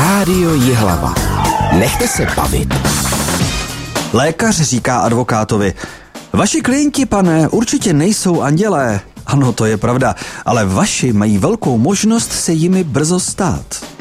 Rádio Jihlava. Nechte se bavit. Lékař říká advokátovi: vaši klienti, pane, určitě nejsou andělé. Ano, to je pravda, ale vaši mají velkou možnost se jimi brzo stát.